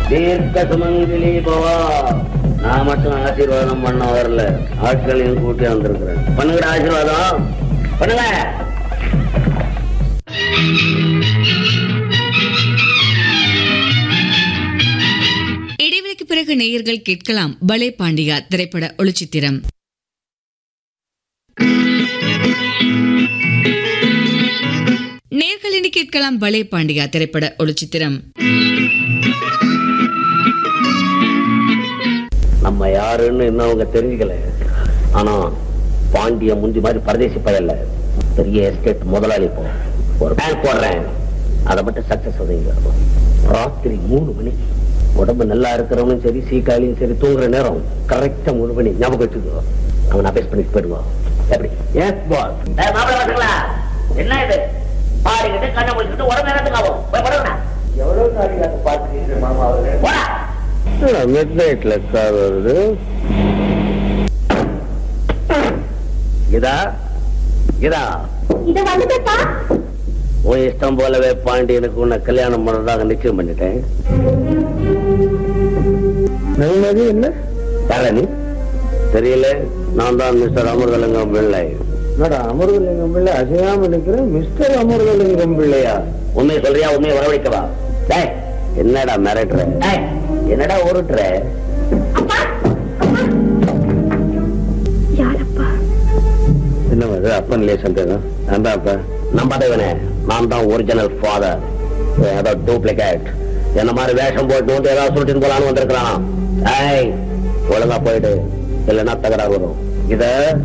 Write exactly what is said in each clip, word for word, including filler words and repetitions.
தீர்க்க சுமங்கலி பவா. நான் மட்டும் ஆசீர்வாதம் பண்ண வரல, ஆட்களையும் கூட்டி வந்திருக்கிறேன். பண்ணுங்க ஆசீர்வாதம், பண்ணுங்க. இடைவெளிக்கு பிறகு நேயர்கள் கேட்கலாம் பலே பாண்டியா திரைப்பட ஒளிச்சித்திரம். நேயர்கள் இனி கேட்கலாம் பலே பாண்டியா திரைப்பட ஒளிச்சித்திரம். நம்ம யாருன்னு இன்னும் அவங்க தெரிஞ்சுக்கல. ஆனா பாண்டிய முந்தி மாதிரி பரதேசி பயல்ல, பெரிய எஸ்டேட் முதலாளி. இப்போ ஒரு பேங்க் போடுறேன், அதை மட்டும் சக்சஸ் உதவிங்க. ராத்திரி மூணு மணி உடம்பு நல்லா இருக்கிறவனும் சரி, சீக்காலையும் சரி, தூங்குற நேரம் கரெக்டா மூணு மணி ஞாபகம் வச்சுக்கோ. அவன் அபேஸ் பண்ணிட்டு போயிடுவான். எப்படி? S pass. என்ன இது? பாடிக்கிட்டு கண்ணை முடிச்சுட்டு உடம்பு நேரத்துக்கு ஆகும். போய் படுங்க. எவ்வளவு நாளைக்கு பார்த்துக்கிட்டு மாமா அவரு மிட் நைட்ல கார் வருது. இதா இதா இது வந்துட்டா உன் இஷ்டம் போலவே பாண்டியனுக்கு உன்னை கல்யாணம் பண்றதாக நிச்சயம் பண்ணிட்டேன். என்ன யாரணி தெரியல? நான் தான் மிஸ்டர் அமிர்தலிங்கம் பிள்ளை. அமிர்தலிங்கம் பிள்ளை அசையாம நிக்கிறேன். மிஸ்டர் அமிர்தலிங்கம் பிள்ளையா? உண்மையை சொல்றியா? உண்மையை வரவழைக்கவா? என்னடா மிரட்டுற? என்னடா உருட்டுற? என்ன அப்பன் இல்லையே சந்தேகம்? நான் தான் அப்ப நம்பாதவனே. நான் தான் ஒரிஜினல் ஃபாதர். ஏதோ டூப்ளிகேட் என்ன மாதிரி வேஷம் போட்டு வந்து ஏதாவது சொல்லிட்டு போலான்னு வந்திருக்கலாம். ஏய், ஒழுங்கா போயிடு, இல்லைன்னா தகராறு வரும். இத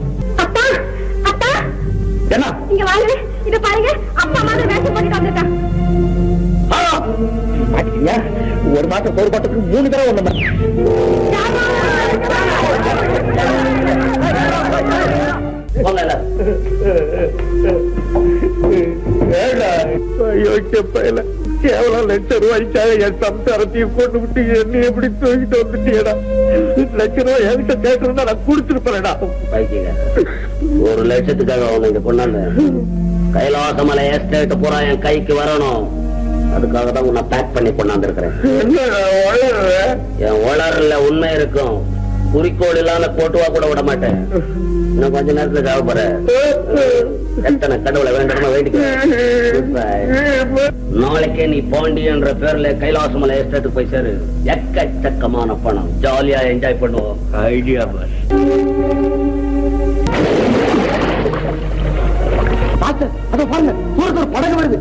என்ன இங்க வாங்க, இத பாருங்க. அப்பா அம்மா வேஷம் போட்டு வந்திருக்காங்க. ஒரு மாசம் சோறு போட்டதுக்கு மூணு தடவை ஒண்ணு. கேவலம் லட்சம் ரூபாய்க்காக என் சம்சாரத்தையும் போட்டு விட்டு என்ன எப்படி தூக்கிட்டு வந்துட்டியடா? லட்சம் ரூபாய் என்கிட்ட கேட்டிருந்தா நான் குடுத்துருப்பேன்டா. ஒரு லட்சத்துக்காக அவனை இங்க கொண்டாந்து கைலாசமலை எஸ்டேட் பூரா என் கைக்கு வரணும். அதுக்காக தான் உன்னை பேக் பண்ணி கொண்டாந்து இருக்கிறேன். என் வளர்ல உண்மை இருக்கும். குறிக்கோள் இல்லாம போட்டுவா கூட விட மாட்டேன். இன்னும் கொஞ்ச நேரத்துல சாப்பிடுற எத்தனை கடவுளை வேண்டாம வேண்டிக்கிறேன். நாளைக்கே நீ பாண்டியன்ற பேர்ல கைலாசமலை எஸ்டேட்டுக்கு போய் சேரு. எக்கச்சக்கமான பணம், ஜாலியா என்ஜாய் பண்ணுவோம். Idea pass. அதோ பாருங்க, தூரத்துல படகு வருது.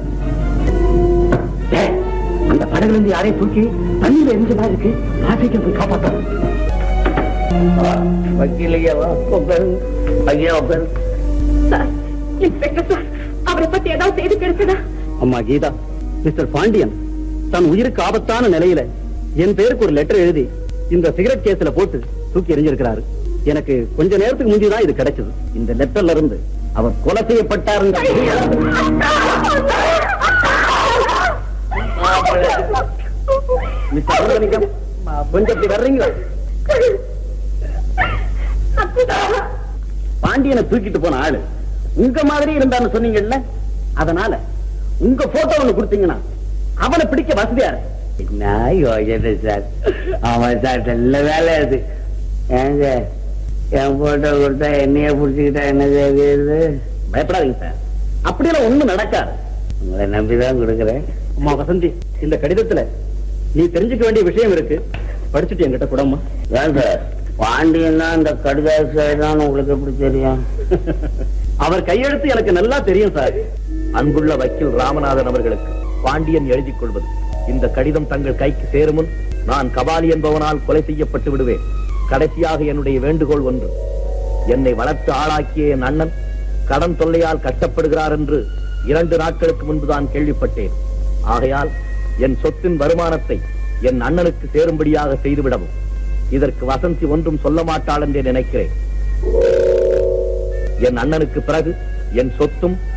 அந்த படகுல இருந்து யாரையும் தூக்கி தண்ணியில எரிஞ்ச மாதிரி இருக்கு. ஆசைக்கு போய் காப்பாற்ற அவரை பத்தி ஏதாவது செய்தி கிடைச்சதா? அம்மா கீதா, மிஸ்டர் பாண்டியன் தன் உயிருக்கு ஆபத்தான நிலையில என் பேருக்கு ஒரு லெட்டர் எழுதி இந்த சிகரெட் கேஸ்ல போட்டு தூக்கி எறிஞ்சிருக்கிறாரு. எனக்கு கொஞ்ச நேரத்துக்கு முந்திதான் இது கிடைச்சது. இந்த லெட்டர்ல இருந்து அவர் கொலை செய்யப்பட்டார். கொஞ்சம் வர்றீங்களா? பாண்டியனை தூக்கிட்டு போன ஆளு உங்க மாதிரி இருந்தான்னு சொன்னீங்கல்ல, அதனால உங்க போட்டோ ஒண்ணு கொடுத்தீங்கன்னா அவனை பிடிக்க வசதியா இருக்கு. சார் ஆமா சார், நல்ல வேலை அது. ஏங்க என் போட்டோ கொடுத்தா என்னைய பிடிச்சுக்கிட்டா என்ன செய்யுது? பயப்படாதீங்க சார், அப்படியெல்லாம் ஒண்ணும் நடக்காது. உங்களை நம்பிதான் கொடுக்குறேன். அம்மா வசந்தி, இந்த கடிதத்துல நீ தெரிஞ்சுக்க வேண்டிய விஷயம் இருக்கு, படிச்சுட்டு என்கிட்ட கூடமா. ஏன் சார் பாண்டியன் தான் இந்த கடிதம் உங்களுக்கு எப்படி தெரியும்? அவர் கையெழுத்து எனக்கு நல்லா தெரியும் சார். அன்புள்ள வக்கீல் ராமநாதன் அவர்களுக்கு பாண்டியன் எழுதிக் கொள்வது. இந்த கடிதம் தங்கள் கைக்கு சேரும் முன் நான் கபாலி என்பவனால் கொலை செய்யப்பட்டு விடுவேன். கடைசியாக என்னுடைய வேண்டுகோள் ஒன்று. என்னை வளர்த்து ஆளாக்கிய என் அண்ணன் கடன் தொல்லையால் கஷ்டப்படுகிறார் என்று இரண்டு நாட்களுக்கு முன்புதான் கேள்விப்பட்டேன். ஆகையால் என் சொத்தின் வருமானத்தை என் அண்ணனுக்கு சேரும்படியாக செய்துவிடவும். இதற்கு வசந்தி ஒன்றும் சொல்ல மாட்டாள் என்றே நினைக்கிறேன். என் அண்ணனுக்கு பிறகு என் சொத்தும்